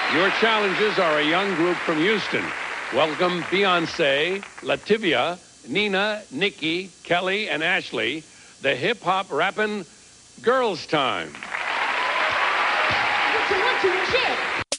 Your challengers are a young group from Houston. Welcome Beyonce, Lativia, Nina, Nikki, Kelly, and Ashley, the hip-hop rapping Girls Time. What you want to, shit.